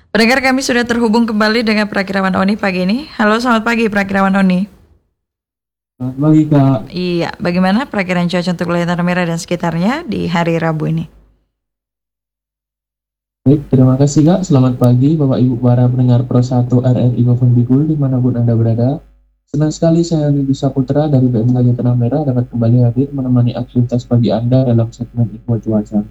Pendengar, kami sudah terhubung kembali dengan Prakirawan Oni pagi ini. Halo, selamat pagi Prakirawan Oni. Selamat pagi, Kak. Iya, bagaimana perakiraan cuaca untuk wilayah Tanah Merah dan sekitarnya di hari Rabu ini? Baik, terima kasih, Kak. Selamat pagi, Bapak Ibu para pendengar Pro 1 RRI Gofun Bigul dimanapun Anda berada. Senang sekali saya Yudi Saputra dari BMKG Tanah Merah dapat kembali hadir menemani aktivitas pagi Anda dalam segmen info cuaca.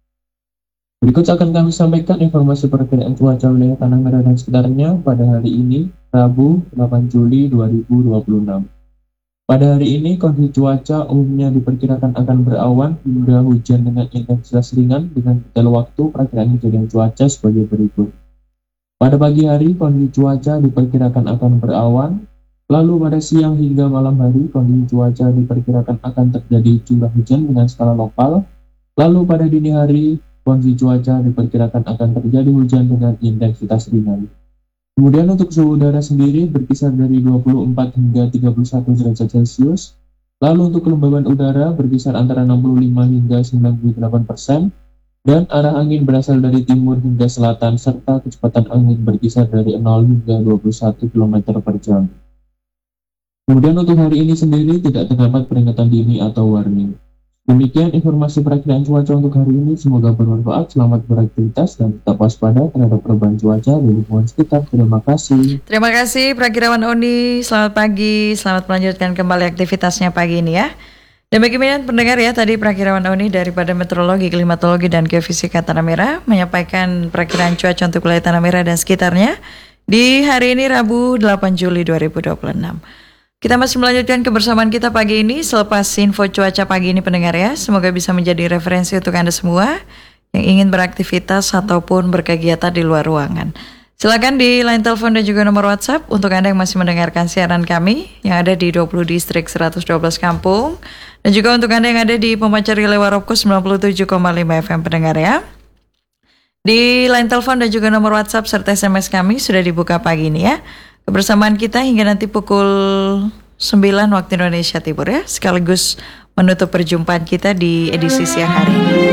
Berikut akan kami sampaikan informasi perkiraan cuaca wilayah Tanah Merah dan sekitarnya pada hari ini, Rabu 8 Juli 2026. Pada hari ini, kondisi cuaca umumnya diperkirakan akan berawan hingga hujan dengan intensitas ringan dengan detail waktu perkiraan kejadian cuaca sebagai berikut. Pada pagi hari, kondisi cuaca diperkirakan akan berawan, lalu pada siang hingga malam hari, kondisi cuaca diperkirakan akan terjadi curah hujan dengan skala lokal, lalu pada dini hari, kondisi cuaca diperkirakan akan terjadi hujan dengan intensitas ringan. Kemudian untuk suhu udara sendiri berkisar dari 24 hingga 31 derajat Celcius. Lalu untuk kelembaban udara berkisar antara 65 hingga 98%. Dan arah angin berasal dari timur hingga selatan serta kecepatan angin berkisar dari 0 hingga 21 km per jam. Kemudian untuk hari ini sendiri tidak terdapat peringatan dini atau warning. Demikian informasi perakiraan cuaca untuk hari ini, semoga bermanfaat, selamat beraktivitas dan tetap waspada terhadap perubahan cuaca di lingkungan sekitar. Terima kasih. Terima kasih Prakirawan Oni, selamat pagi, selamat melanjutkan kembali aktivitasnya pagi ini ya. Dan bagi pendengar ya, tadi Prakirawan Oni dari Badan Meteorologi, Klimatologi, dan Geofisika Tanah Merah menyampaikan perakiraan cuaca untuk wilayah Tanah Merah dan sekitarnya di hari ini Rabu 8 Juli 2026. Kita masih melanjutkan kebersamaan kita pagi ini selepas info cuaca pagi ini pendengar ya. Semoga bisa menjadi referensi untuk Anda semua yang ingin beraktivitas ataupun berkegiatan di luar ruangan. Silakan di line telepon dan juga nomor WhatsApp untuk Anda yang masih mendengarkan siaran kami yang ada di 20 distrik 112 kampung. Dan juga untuk Anda yang ada di Pemancar Relay Warokko 97,5 FM pendengar ya. Di line telepon dan juga nomor WhatsApp serta SMS kami sudah dibuka pagi ini ya. Kebersamaan kita hingga nanti pukul 9 waktu Indonesia Timur ya, sekaligus menutup perjumpaan kita di edisi siang hari ini.